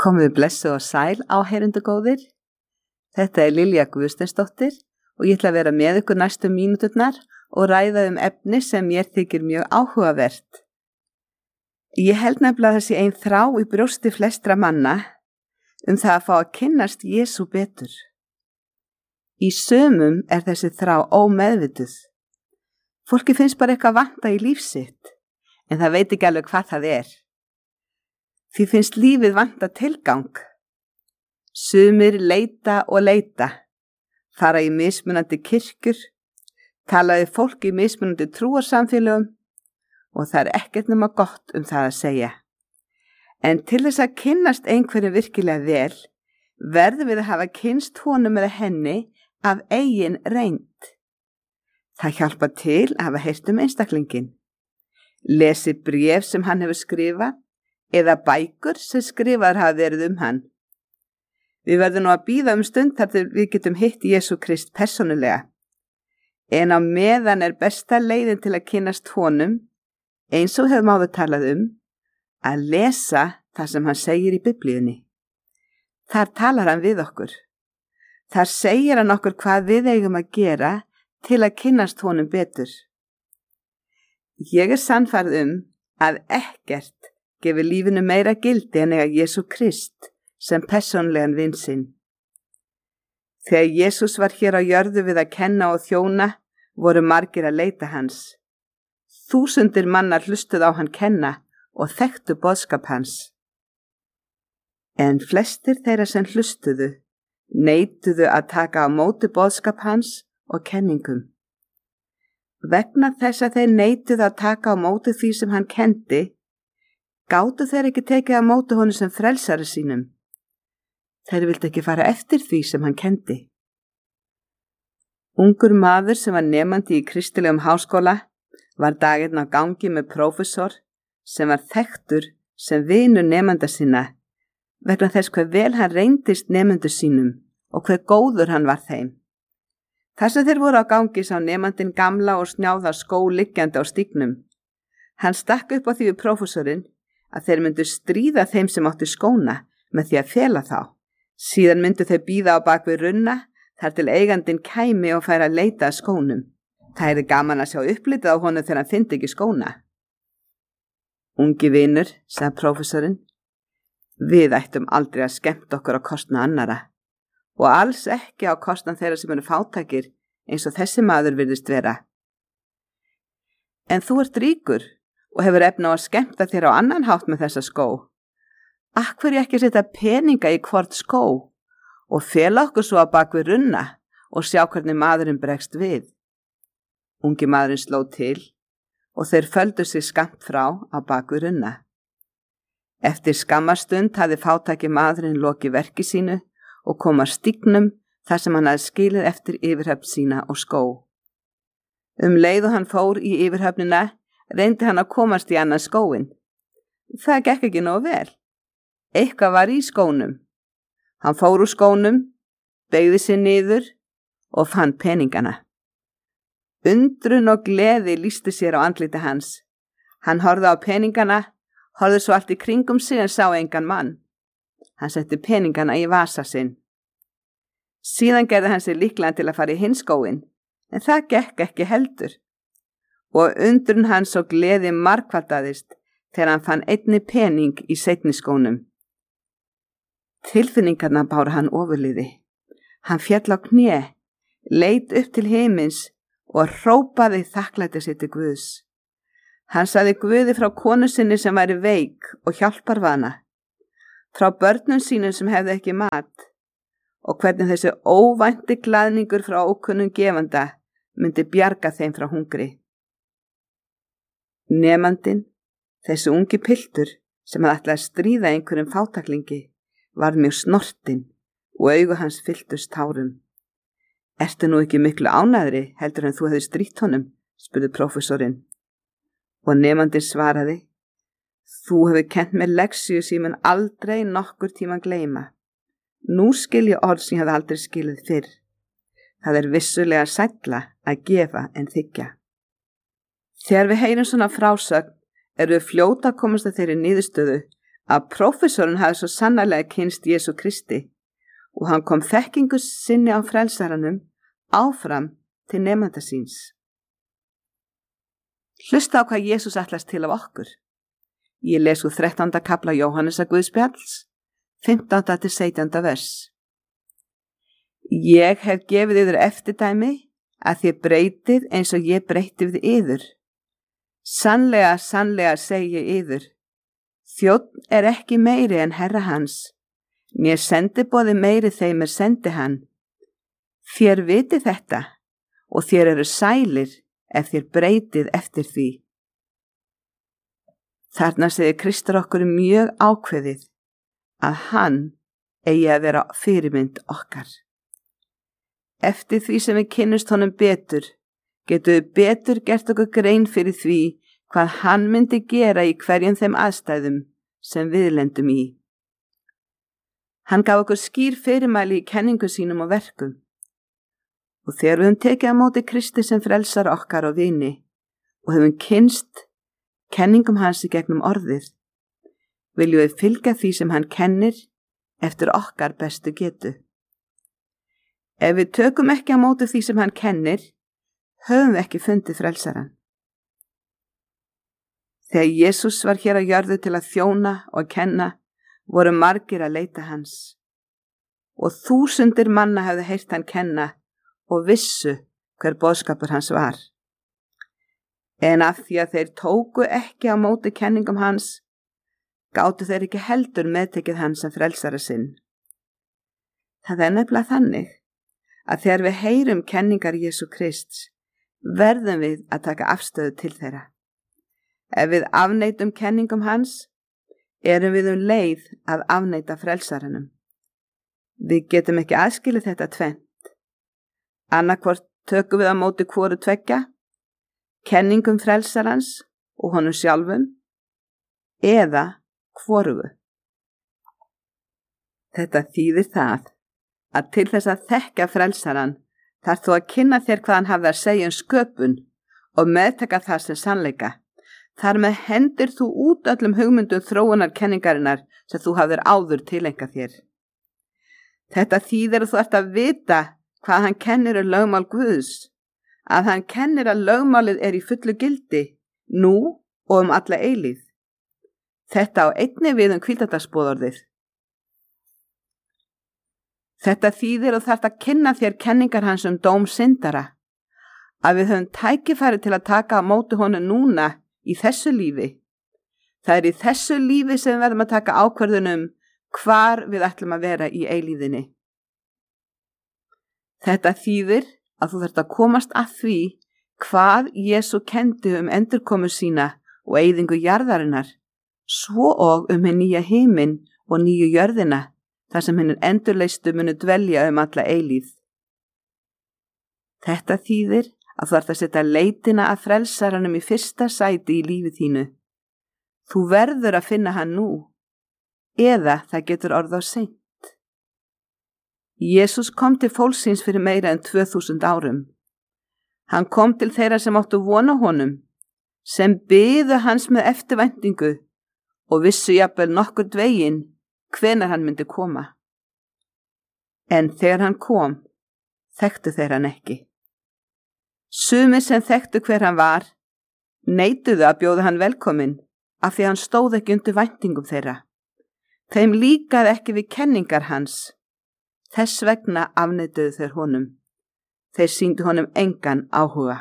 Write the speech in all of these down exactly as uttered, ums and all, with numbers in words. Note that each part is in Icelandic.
Komið blessuð og sæl áheyrendur góðir. Þetta er Lilja Guðsteinsdóttir og ég ætla að vera með ykkur næstu mínúturnar og ræða um efni sem mér þykir mjög áhugavert. Ég held nefnilega þessi ein þrá í brjósti flestra manna um það að fá að kynnast Jesú betur. Í sumum er þessi þrá ómeðvituð. Fólki finnst bara eitthvað vanta í líf sitt, en það veit ekki alveg hvað það er. Því finnst lífið vanta tilgang. Sumir leita og leita, fara í mismunandi kirkjur, talaði fólk í mismunandi trúarsamfélögum og það er ekkert nema gott um það að segja. En til þess að kynnast einhverjum virkilega vel, verðum við að hafa kynnst honum eða henni af eigin reynd. Það hjálpa til að hafa heyrt um einstaklingin. Lesi bréf sem hann hefur skrifað, eða bækur sem skrifaðar hafa verið um hann. Við verðum nú að bíða um stund þar til við getum hitt Jesú Krist persónulega. En á meðan er besta leiðin til að kynnast honum, eins og hefum áður talað um, að lesa það sem hann segir í Biblíunni. Þar talar hann við okkur. Þar segir hann okkur hvað við eigum að gera til að kynnast honum betur. Ég er sannfærð um að ekkert gefur lífinu meira gildi en eiga Jesú Krist sem persónlegan vin sinn. Þegar Jesús var hér á jörðu við að kenna og þjóna, voru margir að leita hans. Þúsundir mannar hlustuð á hann kenna og þekktu boðskap hans. En flestir þeirra sem hlustuðu, neituðu að taka á móti boðskap hans og kenningum. Vegna þess að þeir neituðu að taka á móti því sem hann kendi, gátu þeir ekki tekið á móti honum sem frelsari sínum. Þeir vildi ekki fara eftir því sem hann kendi. Ungur maður sem var nemandi í kristilegum háskóla var daginn á gangi með prófessor sem var þekktur sem vinur nemanda sinna vegna þess hver vel hann reyndist nemendur sínum og hver góður hann var þeim. Þar sem þeir voru á gangi sá nemandinn gamla og snjáða skó liggjandi á stígnum. Hann stakk upp á því við prófessorinn að þeir myndu stríða þeim sem áttu skóna með því að fela þá. Síðan myndu þau bíða á bak við runna þar til eigandinn kæmi og færi að leita að skónum. Það er gaman að sjá upplitið á honum þegar hann fyndi ekki skóna. Ungi vinur, sagði prófessorinn, við ættum aldrei að skemmta okkur á kostnað annara og alls ekki á kostnað þeirra sem eru fátækir eins og þessi maður virðist vera. En þú ert ríkur og hefur efni á að skemmta þér á annan hátt með þessa skó. Af hverju ekki setja peninga í hvort skó og fela okkur svo á bak við runna og sjá hvernig maðurinn bregst við? Ungi maðurinn sló til og þeir földu sig skammt frá á bak við runna. Eftir skammastund hafði fátæki maðurinn lokið verki sínu og kom að stígnum þar sem hann hafði skilið eftir yfirhöfn sína og skó. Um leið og hann fór í yfirhöfnina reyndi hann að komast í annan skóinn. Það gekk ekki nógu vel. Eitthvað var í skónum. Hann fór úr skónum, beygði sig niður og fann peningana. Undrun og gleði lýsti sér á andliti hans. Hann horfði á peningana, horfði svo allt í kringum sig en sá engan mann. Hann setti peningana í vasa sinn. Síðan gerði hann sig líklegan til að fara í hinn skóinn, en það gekk ekki heldur. Og undrun hans og gleði margfaldaðist þegar hann fann einni pening í seinni skónum. Tilfinningarna báru hann ofurliði. Hann féll á kné, leit upp til himins og hrópaði þakklæti sitt til Guðs. Hann sagði Guði frá konu sinni sem væri veik og hjálparvana, frá börnum sínum sem hefði ekki mat og hvernig þessi óvænti glaðningur frá ókunnum gefanda myndi bjarga þeim frá hungri. Nemandinn, þessi ungi piltur sem hafði ætlað að stríða einhverjum fátæklingi, var mjög snortinn og augu hans fylltust tárum. Ertu nú ekki miklu ánægðri heldur en þú hefði strítt honum, spurði prófessorinn. Og nemandinn svaraði, þú hefur kennt mér leksíu sem ég mun aldrei nokkur tíma gleyma. Nú skil ég orð sem ég hafði aldrei skilið fyrr. Það er vissulega sælla að gefa en þiggja. Þegar við heyrum svona frásögn, erum við fljóta að komast að þeirri niðurstöðu að prófessorinn hafi svo sannarlega kynst Jesú Kristi og hann kom þekkingu sinni á frelsaranum áfram til nemanda síns. Hlusta á hvað Jesús ætlast til af okkur. Ég les úr þrettánda kafla Jóhannesar Guðspjalls, fimmtánda til sautjánda vers. Ég hef gefið yður eftirdæmi að þið breytið eins og ég breyti við yður. Sannlega, sannlega segi ég yður, þjónn er ekki meiri en herra hans, mér sendiboði meiri þeim er sendi hann. Þér viti þetta og þér eru sælir ef þér breytið eftir því. Þarna segir Kristur okkur mjög ákveðið að hann eigi að vera fyrirmynd okkar. Eftir því sem við kynnumst honum betur, getum við betur gert okkur grein fyrir því hvað hann myndi gera í hverjum þeim aðstæðum sem við lendum í. Hann gaf okkur skýr fyrirmæli í kenningu sínum og verkum. Og þegar við höfum tekið á móti Kristi sem frelsar okkar og vini og höfum kynnst kenningum hans í gegnum orðið, viljum við fylgja því sem hann kennir eftir okkar bestu getu. Ef við tökum ekki á móti því sem hann kennir, höfum við ekki fundið frelsaran. Þegar Jesús var hér á jörðu til að þjóna og kenna, voru margir að leita hans. Og þúsundir manna hafði heyrt hann kenna og vissu hver boðskapur hans var. En af því að þeir tóku ekki á móti kenningum hans, gátu þeir ekki heldur meðtekið hans að frelsara sinn. Það er nefnilega þannig að þegar við heyrum kenningar Jesú Krists, verðum við að taka afstöðu til þeirra. Ef við afneitum kenningum hans, erum við um leið að afneita frelsaranum. Við getum ekki aðskilið þetta tvennt. Annarkvort tökum við á móti hvoru tveggja, kenningum frelsarans og honum sjálfum, eða hvorugu. Þetta þýðir það að til þess að þekka frelsaran þarf þú að kynna þér hvað hann hafði að segja um sköpun og meðtaka það sem sannleika. Þar með hendir þú út öllum hugmyndum þróunar kenningarinnar sem þú hafðir áður tileinkað þér. Þetta þýðir að þú ert að vita hvað hann kennir um lögmál Guðs, að hann kennir að lögmálið er í fullu gildi, nú og um alla eilíð. Þetta á einnig við um hvíldardagsboðorðið. Þetta þýðir og þarft að kynna þér kenningar hans um dóm syndara, að við höfum tækifæri til að taka á móti honum núna í þessu lífi. Það er í þessu lífi sem við verðum að taka ákvörðun um hvar við ætlum að vera í eilíðinni. Þetta þýðir að þú þarft að komast að því hvað Jesú kendi um endurkomu sína og eyðingu jarðarinnar, svo og um hinn nýja himinn og nýju jörðina, þar sem hinn endurleistu munu dvelja um alla eilíð. Þetta þýðir að þú ert að setja leitina að frelsaranum í fyrsta sæti í lífi þínu. Þú verður að finna hann nú, eða það getur orðið á seint. Jesús kom til fólksins fyrir meira en tvö þúsund árum. Hann kom til þeirra sem áttu vona honum, sem biðu hans með eftirvæntingu og vissu jafnvel nokkur dvegin hvenær hann myndi koma. En þegar hann kom, þekktu þeir hann ekki. Sumir sem þekktu hver hann var, neituðu að bjóða hann velkominn af því hann stóð ekki undir væntingum þeirra. Þeim líkaði ekki við kenningar hans. Þess vegna afneituðu þeir honum. Þeir sýndu honum engan áhuga.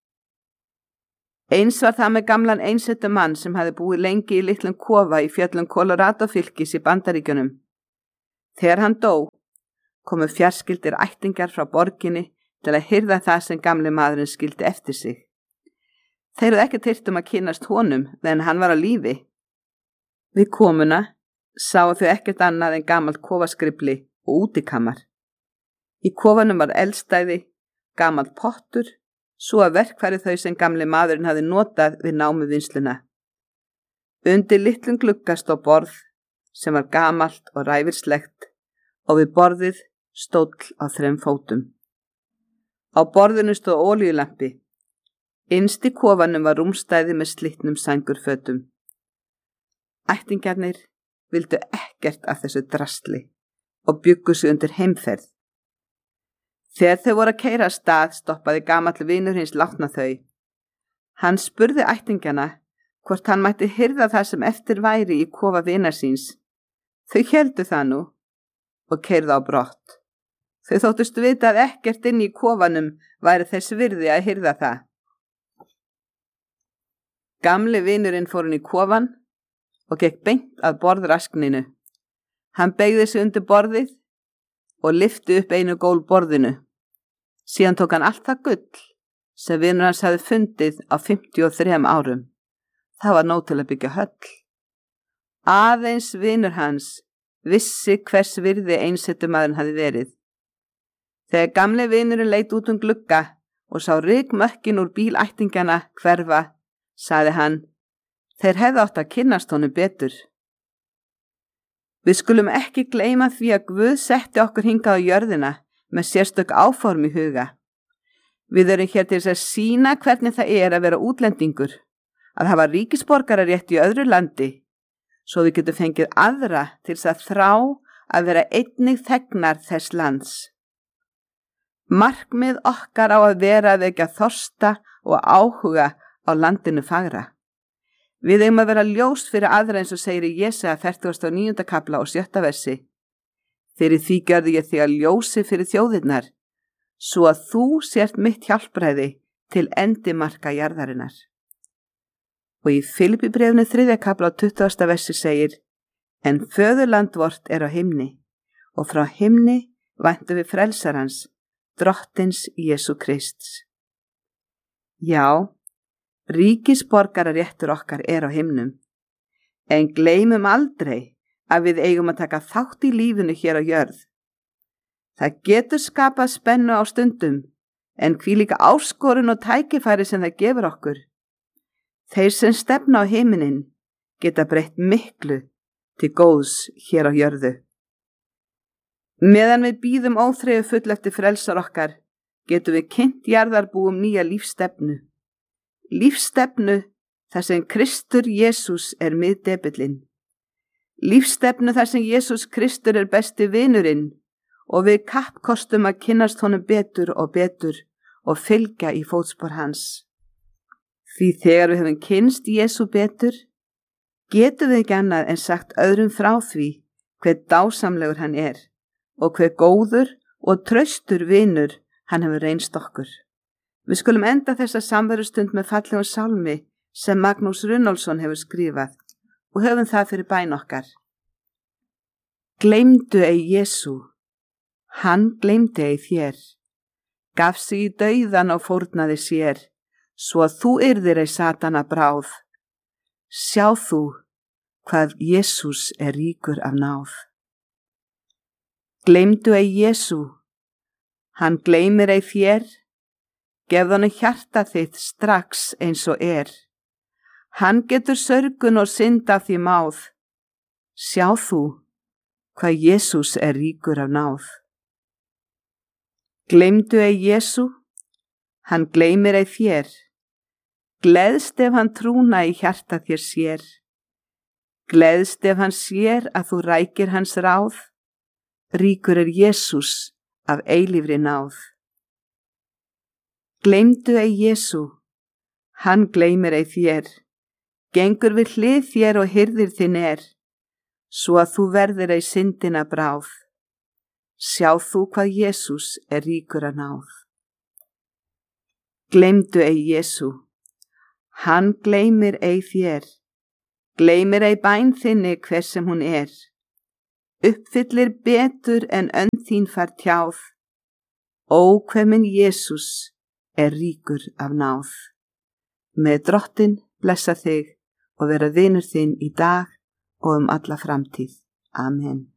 Eins var það með gamlan einsettu mann sem hafði búið lengi í litlum kofa í fjöllum Colorado fylkis í Bandaríkjunum. Þegar hann dó, komu fjarskyldir ættingjar frá borginni til að hirða það sem gamli maðurinn skildi eftir sig. Þeir hefðu ekki tyrt um að kynnast honum þegar hann var á lífi. Við komuna sáu þau ekkert annað en gamalt kofaskrifli og útikamar. Í kofanum var eldstæði, gamalt pottur, svo að verkfæri þau sem gamli maðurinn hafði notað við námuvinnsluna. Undir litlum glugga stóð borð sem var gamalt og ræfilslegt og við borðið stóll á þrem fótum. Á borðinu stóð olíulampi. Innst í kofanum var rúmstæði með slitnum sængurfötum. Ættingjarnir vildu ekkert af þessu drasli og bjuggu sig undir heimferð. Þegar þau voru að keyra af stað stoppaði gamall vinur hins látna þau. Hann spurði ættingjana hvort hann mætti hirða það sem eftir væri í kofa vinar síns. Þau héldu það nú og keyrðu á brott. Þau þóttust vita að ekkert inn í kofanum væri þess virði að hirða það. Gamli vinurinn fór inn í kofan og gekk beint að borðraskninu. Hann beygði sig undir borðið og lyfti upp einu gól borðinu. Síðan tók hann allt það gull sem vinur hans hafði fundið á fimmtíu og þrem árum. Það var nóg til að byggja höll. Aðeins vinur hans vissi hvers virði einsetumaðurinn hafði verið. Þegar gamli vinurinn leit út um glugga og sá rykmökkin úr bíl ættingjana hverfa, sagði hann, þeir hefðu átt að kynnast honum betur. Við skulum ekki gleyma því að Guð setti okkur hingað á jörðina með sérstök áform í huga. Við erum hér til þess að sýna hvernig það er að vera útlendingur, að hafa ríkisborgararétt í öðru landi, svo við getum fengið aðra til þess að þrá að vera einnig þegnar þess lands. Markmið okkar á að vera að vekja þorsta og áhuga á landinu fagra. Við eigum að vera ljós fyrir aðra eins og segir í Jesaja fertugasta og níunda kafla og sjötta versi. Fyrir því gjörði ég þig að ljósi fyrir þjóðirnar, svo að þú sért mitt hjálpræði til endimarka jarðarinnar. Og í Filippíbréfinu þriðja kafla og tuttugasta versi segir, en föðurland vort er á himni, og frá himni væntum við frelsarans, drottins Jesú Krists. Já, ríkisborgararéttur okkar er á himnum, en gleymum aldrei að við eigum að taka þátt í lífinu hér á jörð. Það getur skapað spennu á stundum, en hvílíka áskorun og tækifæri sem það gefur okkur. Þeir sem stefna á himinin geta breytt miklu til góðs hér á jörðu. Meðan við bíðum óþreyju full eftir frelsar okkar, getum við kynnt jarðarbúum nýja lífstefnu. Lífstefnu þar sem Kristur Jesús er miðdepillinn. Lífstefnu þar sem Jesús Kristur er besti vinurinn og við kappkostum að kynnast honum betur og betur og fylgja í fótspor hans. Því þegar við höfum kynnst Jesú betur, getum við ekki annað en sagt öðrum frá því hver dásamlegur hann er og hver góður og traustur vinur hann hefur reynst okkur. Við skulum enda þessa samverustund með fallegum sálmi sem Magnús Runólfsson hefur skrifað og höfum það fyrir bæn okkar. Gleymdu ei Jesú, hann gleymdi ei þér, gaf sig í dauðan og fórnaði sér, svo að þú yrðir ei satana bráð. Sjá þú hvað Jesús er ríkur af náð. Gleymdu ei Jesú, hann gleymir ei þér, gefð honum hjarta þitt strax eins og er. Hann getur sörgun og synd af því máð. Sjá þú hvað Jesús er ríkur af náð. Gleymdu ei Jesú, hann gleymir ei þér, gleðst ef hann trúna í hjarta þér sér. Gleðst ef hann sér að þú rækir hans ráð, ríkur er Jesús af eilífri náð. Gleymdu ei Jesú, hann gleymir ei þér, gengur við hlið þér og hirðir þinn er, svo að þú verðir ei syndina bráð. Sjá þú hvað Jesús er ríkur af náð. Gleymdu ei Jesú, hann gleymir ei þér, gleymir ei bæn þinni hver sem hún er, uppfyllir betur en önd þín fær tjáð, ó hve minn Jesús er ríkur af náð. Með Drottinn blessa þig og vera vinur þinn í dag og um alla framtíð. Amen.